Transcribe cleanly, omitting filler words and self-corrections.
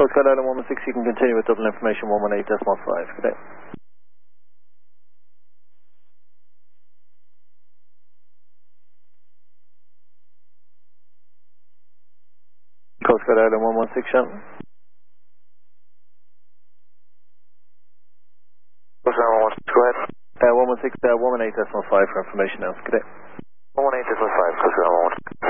Coast Guard Island 116, you can continue with total information 118.5. Good day. Coast Guard Island 116, Shannon. Coast Guard 116, go ahead. 118.5 for information now. Good day. 118.5, Coast Guard 116.